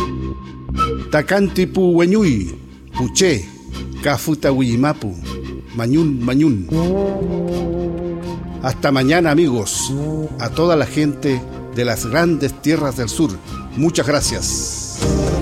Tacantipu Hueñuy, Puché, Cafuta Huimapu, Mañún Mañún. Hasta mañana, amigos, a toda la gente de las grandes tierras del sur. Muchas gracias.